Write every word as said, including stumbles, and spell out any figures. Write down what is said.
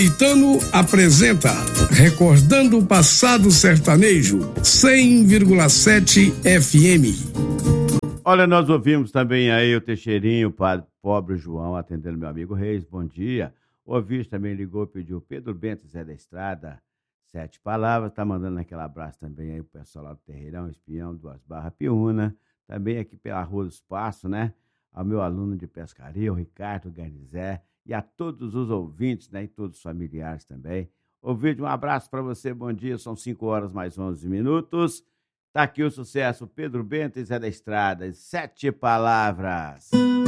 Caetano apresenta Recordando o Passado Sertanejo, cem vírgula sete F M. Olha, nós ouvimos também aí o Teixeirinho, o padre Pobre João, atendendo meu amigo Reis, bom dia. O ouvinte também ligou, pediu Pedro Bento, Zé da Estrada, Sete Palavras, tá mandando aquele abraço também aí pro pessoal lá do Terreirão, Espião, Duas Barras, Piúna, também aqui pela Rua do Espaço, né? Ao meu aluno de pescaria, o Ricardo Garnizé, e a todos os ouvintes, né? E todos os familiares também. Ouvinte, um abraço para você, bom dia, são cinco horas mais onze minutos. Tá aqui o sucesso, Pedro Bento e Zé da Estrada, Sete Palavras.